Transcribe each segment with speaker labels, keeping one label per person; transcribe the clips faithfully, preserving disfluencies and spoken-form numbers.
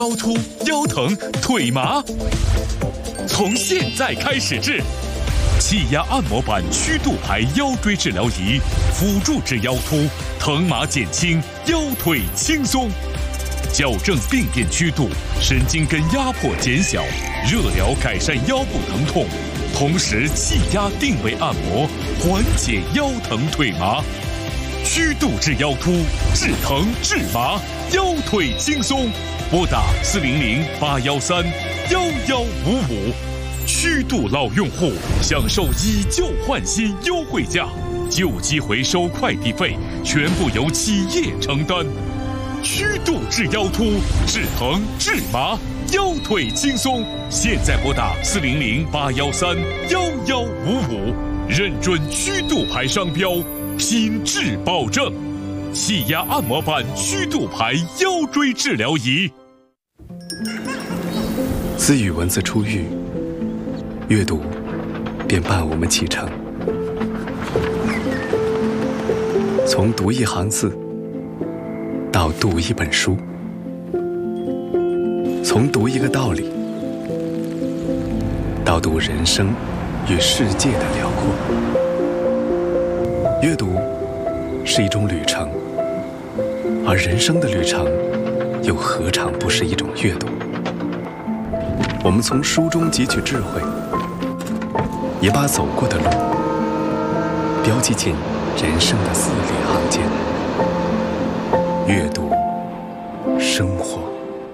Speaker 1: 腰突、腰疼、腿麻，从现在开始治。气压按摩板曲度牌腰椎治疗仪，辅助治腰突，疼麻减轻，腰腿轻松，矫正病变曲度，神经根压迫减小，热疗改善腰部疼痛，同时气压定位按摩，缓解腰疼腿麻。曲度治腰突，治疼治麻，腰腿轻松。拨打四零零八幺三幺幺五五，曲度老用户享受以旧换新优惠价，旧机回收快递费全部由企业承担。曲度治腰突，治疼治麻，腰腿轻松。现在拨打四零零八幺三幺幺五五，认准曲度牌商标，品质保证。气压按摩板曲度牌腰椎治疗仪。
Speaker 2: 自与文字初遇，阅读便伴我们启程。从读一行字到读一本书，从读一个道理到读人生与世界的辽阔。阅读是一种旅程，而人生的旅程又何尝不是一种阅读？我们从书中汲取智慧，也把走过的路标记进人生的字里行间。阅读，生活。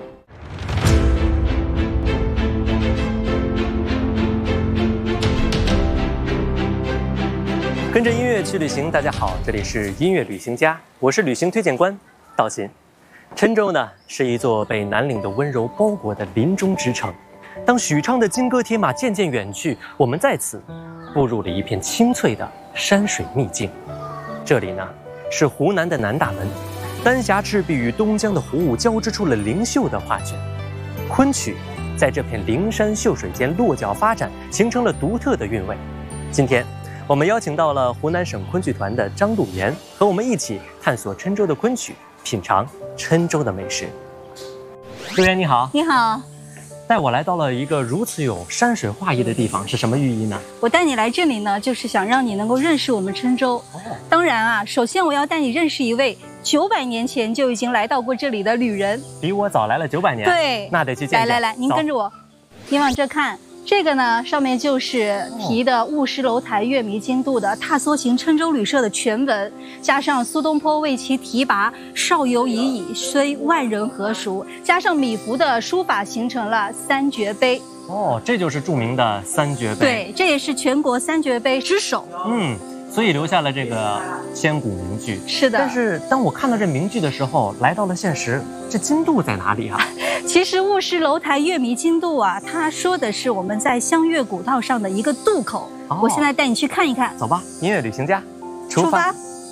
Speaker 3: 跟着音乐去旅行，大家好，这里是音乐旅行家，我是旅行推荐官道新。郴州呢，是一座被南岭的温柔包裹的林中之城。当许昌的金戈铁马渐渐远去，我们在此步入了一片清脆的山水秘境。这里呢，是湖南的南大门，丹霞赤壁与东江的湖雾交织出了灵秀的画卷。昆曲在这片灵山秀水间落脚发展，形成了独特的韵味。今天我们邀请到了湖南省昆剧团的张路岩，和我们一起探索郴州的昆曲，品尝郴州的美食。路岩你好。
Speaker 4: 你好。
Speaker 3: 带我来到了一个如此有山水画意的地方，是什么寓意呢？
Speaker 4: 我带你来这里呢，就是想让你能够认识我们郴州。哦、当然啊，首先我要带你认识一位九百年前就已经来到过这里的旅人，
Speaker 3: 比我早来了九百年。
Speaker 4: 对，
Speaker 3: 那得去见见。
Speaker 4: 来来来，您跟着我，你往这看。这个呢，上面就是题的雾失楼台月迷津渡的踏梭行郴州旅社的全文，加上苏东坡为其题跋少游已矣，虽万人何熟，加上米芾的书法，形成了三绝碑。
Speaker 3: 哦，这就是著名的三绝碑。
Speaker 4: 对，这也是全国三绝碑之首。
Speaker 3: 嗯，所以留下了这个千古名句。
Speaker 4: 是的。
Speaker 3: 但是当我看到这名句的时候，来到了现实，这津渡在哪里啊？
Speaker 4: 其实雾失楼台月迷津渡啊，它说的是我们在湘粤古道上的一个渡口。哦、我现在带你去看一看。
Speaker 3: 走吧，音乐旅行家，出发。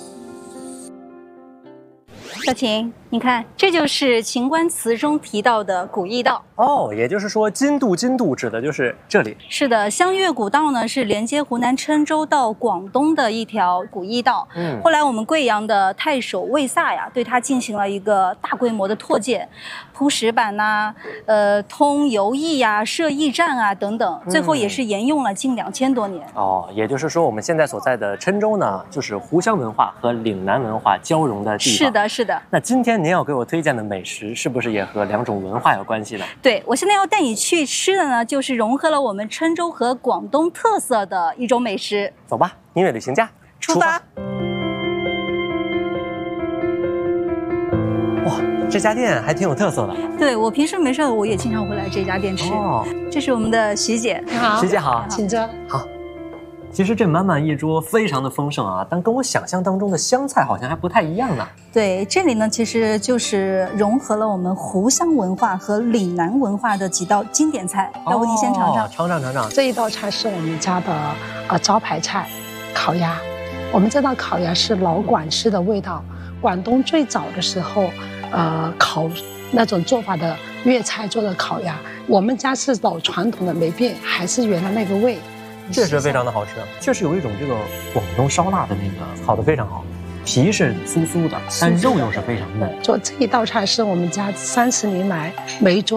Speaker 4: 小晴，你看，这就是秦观词中提到的古驿道。
Speaker 3: 哦，也就是说，津渡津渡指的就是这里。
Speaker 4: 是的，湘粤古道呢是连接湖南郴州到广东的一条古驿道。嗯，后来我们贵阳的太守魏飒呀，对它进行了一个大规模的拓建，铺石板呐、啊，呃，通邮驿呀、设驿站啊等等，最后也是沿用了近两千多年。
Speaker 3: 嗯、哦，也就是说，我们现在所在的郴州呢，就是湖湘文化和岭南文化交融的地方。
Speaker 4: 是的，是的。
Speaker 3: 那今天您要给我推荐的美食，是不是也和两种文化有关系呢？
Speaker 4: 对，我现在要带你去吃的呢，就是融合了我们郴州和广东特色的一种美食。
Speaker 3: 走吧，音乐旅行家，
Speaker 4: 出发！
Speaker 3: 哇，这家店还挺有特色的。
Speaker 4: 对，我平时没事我也经常会来这家店吃。哦，这是我们的徐姐，
Speaker 5: 你好，
Speaker 3: 徐姐好，
Speaker 5: 请坐。
Speaker 3: 好。其实这满满一桌非常的丰盛啊，但跟我想象当中的湘菜好像还不太一样呢。
Speaker 4: 对，这里呢其实就是融合了我们湖湘文化和岭南文化的几道经典菜，要不您先尝尝？
Speaker 3: 哦、尝尝尝尝。
Speaker 5: 这一道菜是我们家的呃招牌菜，烤鸭。我们这道烤鸭是老广式的味道，广东最早的时候，呃烤那种做法的粤菜做的烤鸭，我们家是老传统的没变，还是原来那个味。
Speaker 3: 确实非常的好吃，确实有一种这个广东烧腊的那个，烤得非常好。 皮是酥酥的，但肉又是非常嫩。
Speaker 5: 做这一道菜是我们家三十年来每一桌